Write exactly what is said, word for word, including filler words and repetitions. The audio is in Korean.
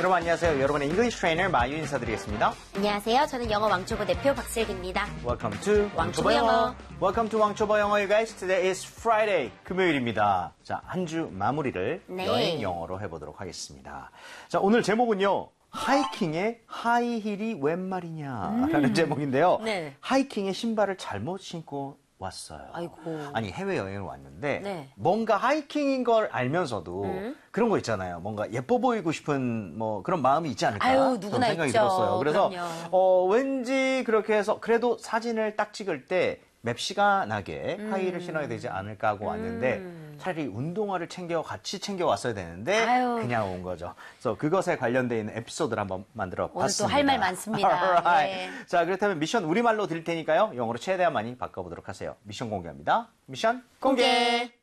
여러분 안녕하세요. 여러분의 English trainer 마유 인사드리겠습니다. 안녕하세요. 저는 영어 왕초보 대표 박슬기입니다. Welcome to 왕초보 영어. Welcome to 왕초보 영어, you guys. Today is Friday, 금요일입니다. 자, 한 주 마무리를 네. 여행 영어로 해보도록 하겠습니다. 자, 오늘 제목은요. 하이킹의 하이힐이 웬 말이냐라는 음. 제목인데요. 네. 하이킹의 신발을 잘못 신고 왔어요. 아이고. 아니 해외여행을 왔는데 네. 뭔가 하이킹인 걸 알면서도 음. 그런 거 있잖아요. 뭔가 예뻐 보이고 싶은 뭐 그런 마음이 있지 않을까 아유, 누구나 그런 생각이 있죠. 들었어요. 그래서 그럼요. 어, 왠지 그렇게 해서 그래도 사진을 딱 찍을 때 맵시가 나게 음. 하이힐을 신어야 되지 않을까 하고 왔는데 음. 차라리 운동화를 챙겨 같이 챙겨 왔어야 되는데 아유. 그냥 온 거죠. 그래서 그것에 관련되어 있는 에피소드를 한번 만들어 오늘 봤습니다. 또 할 말 많습니다. Alright. 네. 자, 그렇다면 미션 우리말로 드릴 테니까요. 영어로 최대한 많이 바꿔보도록 하세요. 미션 공개합니다. 미션 공개! 공개.